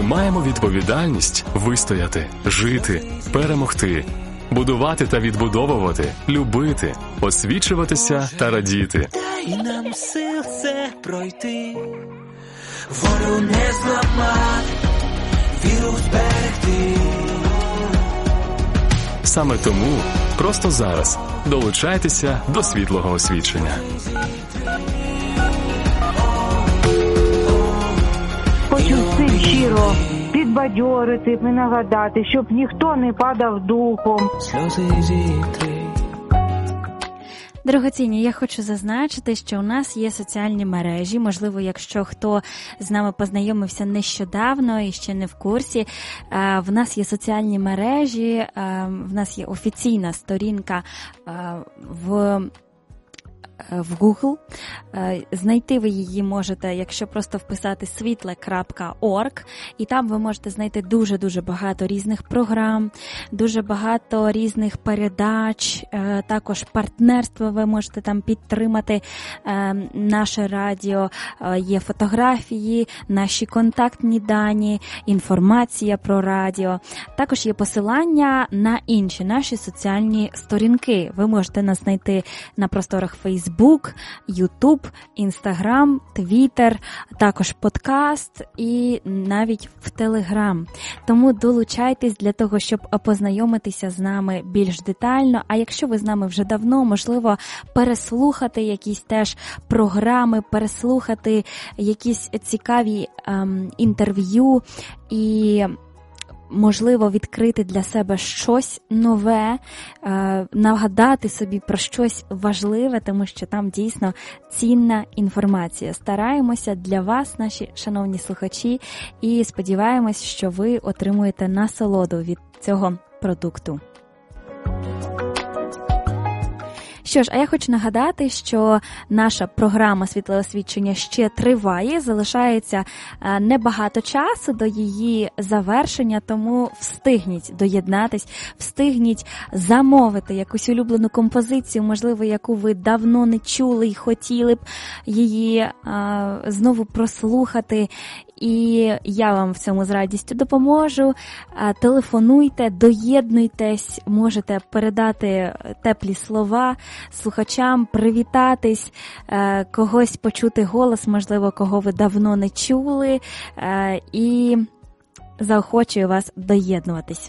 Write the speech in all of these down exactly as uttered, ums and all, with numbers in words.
маємо відповідальність вистояти, жити, перемогти, будувати та відбудовувати, любити, освічуватися та радіти. Дай нам сил це пройти, волю не зламати, віру зберегти. Саме тому просто зараз долучайтеся до світлого освічення. Хочу всім щиро підбадьорити і нагадати, щоб ніхто не падав духом. Сльози зітри. Дорогоцінні, я хочу зазначити, що у нас є соціальні мережі. Можливо, якщо хто з нами познайомився нещодавно і ще не в курсі, в нас є соціальні мережі, в нас є офіційна сторінка в в Google. Знайти ви її можете, якщо просто вписати світле крапка орг, і там ви можете знайти дуже-дуже багато різних програм, дуже багато різних передач, також партнерство ви можете там підтримати наше радіо, є фотографії, наші контактні дані, інформація про радіо. Також є посилання на інші наші соціальні сторінки. Ви можете нас знайти на просторах Facebook, Facebook, YouTube, Instagram, Twitter, також подкаст і навіть в Telegram. Тому долучайтесь для того, щоб познайомитися з нами більш детально. А якщо ви з нами вже давно, можливо, переслухати якісь теж програми, переслухати якісь цікаві ем, інтерв'ю і можливо, відкрити для себе щось нове, нагадати собі про щось важливе, тому що там дійсно цінна інформація. Стараємося для вас, наші шановні слухачі, і сподіваємось, що ви отримуєте насолоду від цього продукту. Що ж, а я хочу нагадати, що наша програма «Світле освічення» ще триває, залишається небагато часу до її завершення, тому встигніть доєднатись, встигніть замовити якусь улюблену композицію, можливо, яку ви давно не чули і хотіли б її а, знову прослухати. І я вам в цьому з радістю допоможу. Телефонуйте, доєднуйтесь, можете передати теплі слова слухачам, привітатись, когось почути голос, можливо, кого ви давно не чули, і заохочую вас доєднуватись.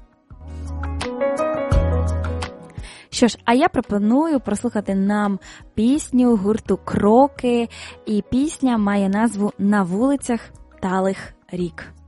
Що ж, а я пропоную прослухати нам пісню гурту «Кроки», і пісня має назву «На вулицях талих рік».